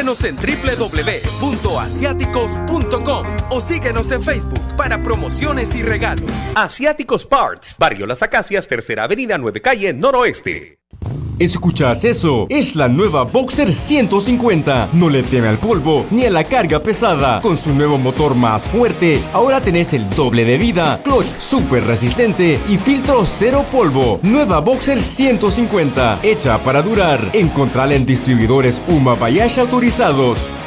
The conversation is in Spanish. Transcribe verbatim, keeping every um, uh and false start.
Visítanos en doble u doble u doble u punto asiáticos punto com o síguenos en Facebook para promociones y regalos. Asiáticos Parts, Barrio Las Acacias, Tercera Avenida, nueve Calle, Noroeste. ¿Escuchas eso? Es la nueva Boxer ciento cincuenta. No le teme al polvo ni a la carga pesada. Con su nuevo motor más fuerte, ahora tenés el doble de vida, clutch súper resistente y filtro cero polvo. Nueva Boxer ciento cincuenta, hecha para durar. Encontrala en distribuidores Uma Bayash autorizados.